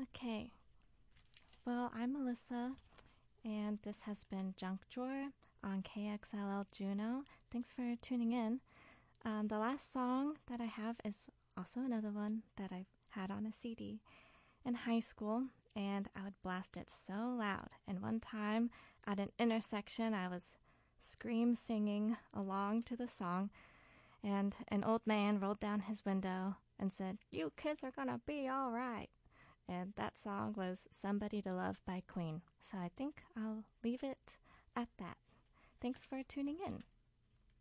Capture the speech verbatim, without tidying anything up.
Okay, well, I'm Melissa, and this has been Junk Drawer on K X L L Juneau. Thanks for tuning in. Um, the last song that I have is also another one that I had on a C D in high school, and I would blast it so loud. And one time at an intersection, I was scream singing along to the song, and an old man rolled down his window and said, "You kids are gonna be all right." And that song was Somebody to Love by Queen. So I think I'll leave it at that. Thanks for tuning in.